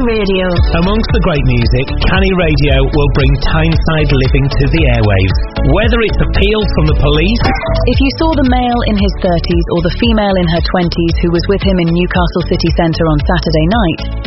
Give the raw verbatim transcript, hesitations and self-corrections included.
Radio. Amongst the great music, Canny Radio will bring Tyneside living to the airwaves. Whether it's appeal from the police... If you saw the male in his thirties or the female in her twenties who was with him in Newcastle city centre on Saturday night,